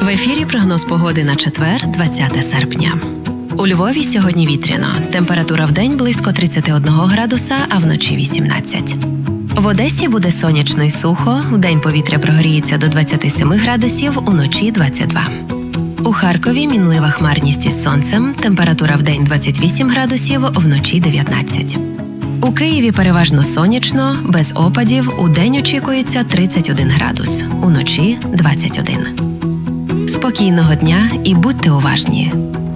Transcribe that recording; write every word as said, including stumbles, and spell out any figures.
В ефірі прогноз погоди на четвер, двадцяте серпня. У Львові сьогодні вітряно. Температура вдень близько тридцять один градуса, а вночі вісімнадцять. В Одесі буде сонячно й сухо, вдень повітря прогріється до двадцять сім градусів, уночі двадцять два. У Харкові мінлива хмарність із сонцем, температура вдень двадцять вісім градусів, вночі дев'ятнадцять. У Києві переважно сонячно, без опадів, удень очікується тридцять один градус, уночі двадцять один. Спокійного дня і будьте уважні!